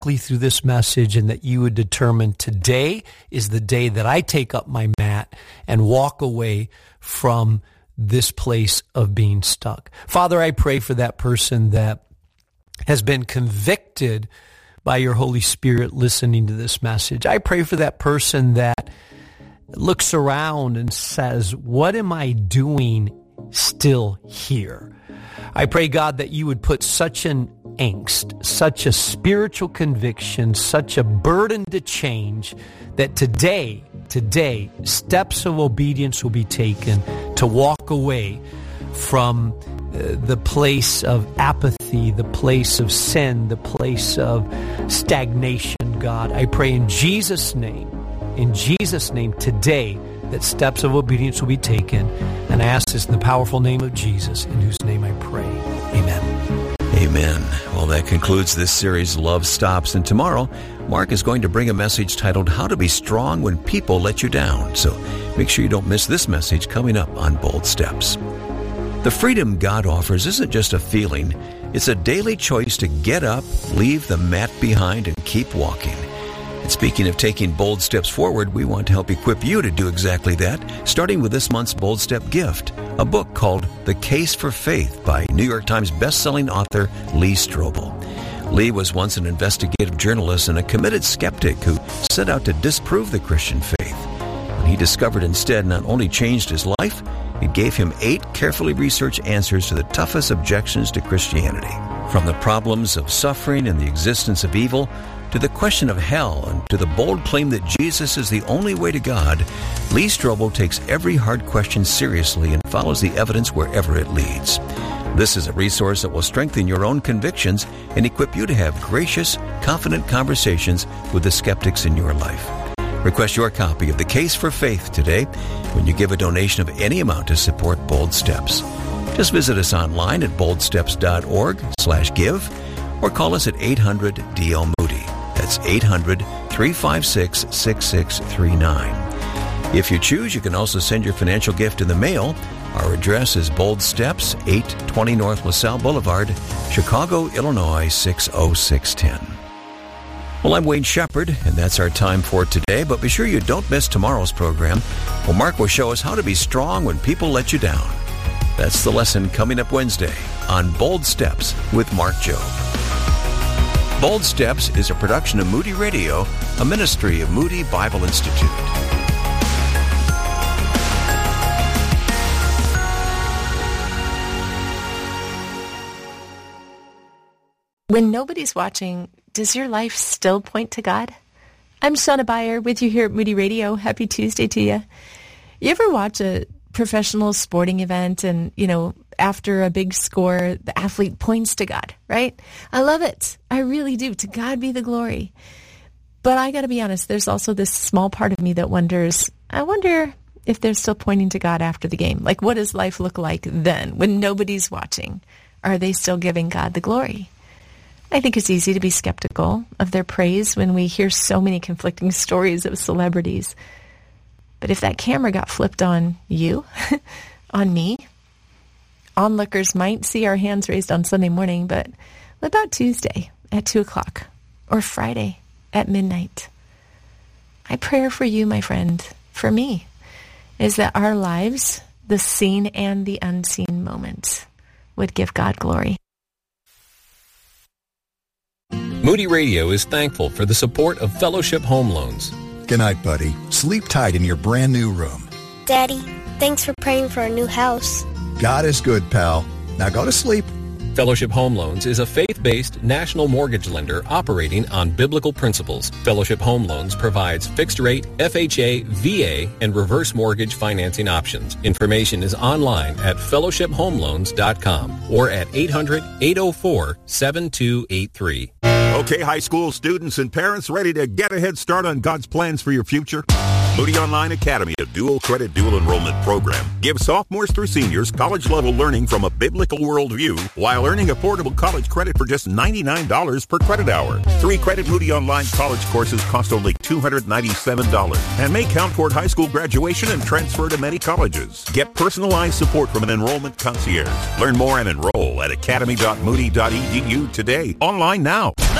through this message, and that you would determine today is the day that I take up my mat and walk away from this place of being stuck. Father, I pray for that person that has been convicted by your Holy Spirit listening to this message. I pray for that person that looks around and says, what am I doing still here? I pray, God, that you would put such an angst, such a spiritual conviction, such a burden to change, that today, steps of obedience will be taken to walk away from the place of apathy, the place of sin, the place of stagnation, God. I pray in Jesus' name, today, that steps of obedience will be taken. And I ask this in the powerful name of Jesus, in whose name I pray. Amen. Amen. Well, that concludes this series, Love Stops. And tomorrow, Mark is going to bring a message titled, How to Be Strong When People Let You Down. So make sure you don't miss this message coming up on Bold Steps. The freedom God offers isn't just a feeling. It's a daily choice to get up, leave the mat behind, and keep walking. And speaking of taking bold steps forward, we want to help equip you to do exactly that, starting with this month's Bold Step gift, a book called The Case for Faith by New York Times bestselling author Lee Strobel. Lee was once an investigative journalist and a committed skeptic who set out to disprove the Christian faith. What he discovered instead not only changed his life, it gave him 8 carefully researched answers to the toughest objections to Christianity. From the problems of suffering and the existence of evil, to the question of hell, and to the bold claim that Jesus is the only way to God, Lee Strobel takes every hard question seriously and follows the evidence wherever it leads. This is a resource that will strengthen your own convictions and equip you to have gracious, confident conversations with the skeptics in your life. Request your copy of The Case for Faith today when you give a donation of any amount to support Bold Steps. Just visit us online at boldsteps.org/give or call us at 800-DL-MOODY. That's 800-356-6639. If you choose, you can also send your financial gift in the mail. Our address is Bold Steps, 820 North LaSalle Boulevard, Chicago, Illinois, 60610. Well, I'm Wayne Shepherd, and that's our time for today. But be sure you don't miss tomorrow's program, where Mark will show us how to be strong when people let you down. That's the lesson coming up Wednesday on Bold Steps with Mark Jobe. Bold Steps is a production of Moody Radio, a ministry of Moody Bible Institute. When nobody's watching, does your life still point to God? I'm Shauna Beyer with you here at Moody Radio. Happy Tuesday to you. You ever watch a professional sporting event and, after a big score, the athlete points to God, right? I love it. I really do. To God be the glory. But I got to be honest, there's also this small part of me that I wonder if they're still pointing to God after the game. Like, what does life look like then when nobody's watching? Are they still giving God the glory? I think it's easy to be skeptical of their praise when we hear so many conflicting stories of celebrities. But if that camera got flipped on you, on me, onlookers might see our hands raised on Sunday morning, but what about Tuesday at 2 o'clock or Friday at midnight? My prayer for you, my friend, for me, is that our lives, the seen and the unseen moments, would give God glory. Moody Radio is thankful for the support of Fellowship Home Loans. Good night, buddy. Sleep tight in your brand new room. Daddy, thanks for praying for our new house. God is good, pal. Now go to sleep. Fellowship Home Loans is a faith-based national mortgage lender operating on biblical principles. Fellowship Home Loans provides fixed-rate, FHA, VA, and reverse mortgage financing options. Information is online at fellowshiphomeloans.com or at 800-804-7283. Okay, high school students and parents ready to get a head start on God's plans for your future? Moody Online Academy, a dual credit, dual enrollment program, gives sophomores through seniors college-level learning from a biblical worldview while earning affordable college credit for just $99 per credit hour. 3-credit Moody Online college courses cost only $297 and may count toward high school graduation and transfer to many colleges. Get personalized support from an enrollment concierge. Learn more and enroll at academy.moody.edu today. Online now.